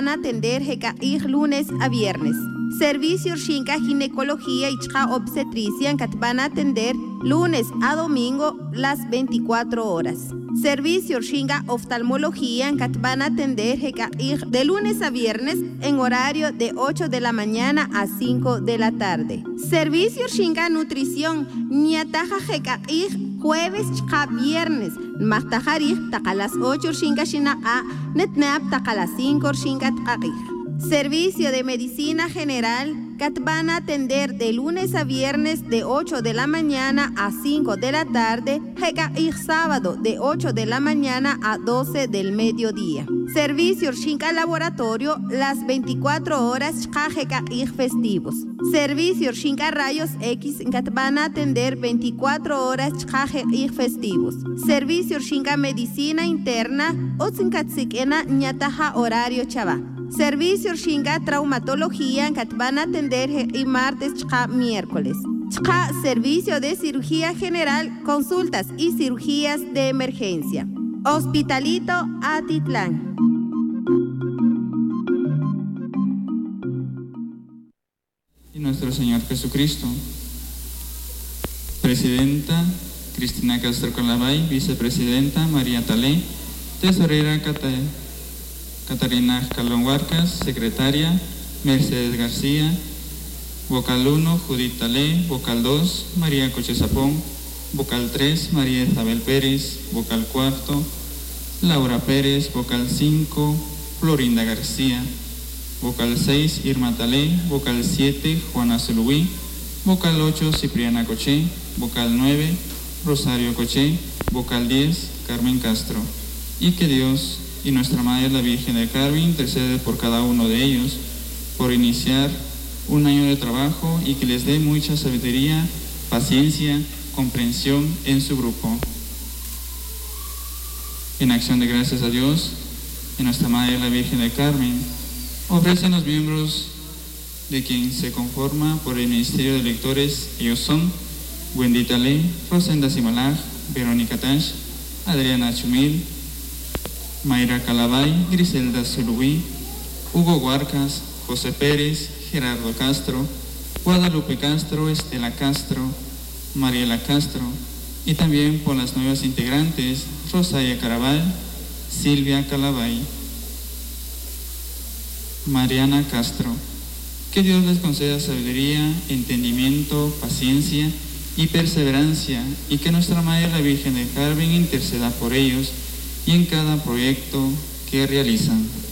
van a atender lunes a viernes. Servicio Shinka Ginecología y Obstetricia que van a atender lunes a domingo las 24 horas. Servicio Shinka Oftalmología que van a atender de lunes a viernes en horario de 8 de la mañana a 5 de la tarde. Servicio Shinka Nutrición Niataja jueves viernes Mahtajarij taca las 8 Shinka Shina a Netnap taca las 5 Shinka Taqij. Servicio de Medicina General que van a atender de lunes a viernes de 8 de la mañana a 5 de la tarde y sábado de 8 de la mañana a 12 del mediodía. Servicio Shinka Laboratorio las 24 horas y festivos. Servicio Shinka Rayos X que van a atender 24 horas y festivos. Servicio Shinka Medicina Interna Otzinkatzikena Ñataja horario chava. Servicio Shinka Traumatología que van a atender y martes miércoles. Servicio de Cirugía General, consultas y cirugías de emergencia. Hospitalito Atitlán. Y nuestro Señor Jesucristo. Presidenta Cristina Castro Calabay, Vicepresidenta María Talé, Tesorera Catarina Calón Huarcas, Secretaria Mercedes García, Vocal 1 Judith Talé, Vocal 2 María Coche Zapón, Vocal 3 María Isabel Pérez, Vocal 4 Laura Pérez, Vocal 5 Florinda García, Vocal 6 Irma Talé, Vocal 7 Juana Zuluí, Vocal 8 Cipriana Coché, Vocal 9 Rosario Coché, Vocal 10 Carmen Castro. Y que Dios y nuestra Madre la Virgen del Carmen intercede por cada uno de ellos, por iniciar un año de trabajo y que les dé mucha sabiduría, paciencia, comprensión en su grupo. En acción de gracias a Dios y nuestra Madre la Virgen del Carmen, ofrecen los miembros de quien se conforma por el Ministerio de Lectores. Ellos son Wendy Talé, Rosenda Simalaj, Verónica Tash, Adriana Chumil, Mayra Calabay, Griselda Zuluí, Hugo Huarcas, José Pérez, Gerardo Castro, Guadalupe Castro, Estela Castro, Mariela Castro, y también por las nuevas integrantes Rosaria Carabal, Silvia Calabay, Mariana Castro. Que Dios les conceda sabiduría, entendimiento, paciencia y perseverancia, y que nuestra Madre la Virgen del Carmen interceda por ellos y en cada proyecto que realizan.